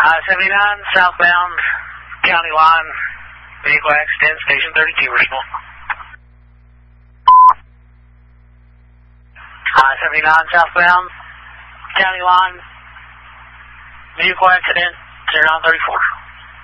79 southbound county line, vehicle accident, station 32, respond. 79 southbound county line, vehicle accident, 0934.